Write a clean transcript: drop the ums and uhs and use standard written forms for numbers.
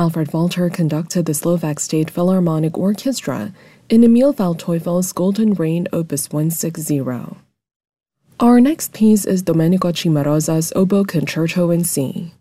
Alfred Walter conducted the Slovak State Philharmonic Orchestra in Emil Waldteufel's Golden Rain Opus 160. Our next piece is Domenico Cimarosa's Oboe Concerto in C.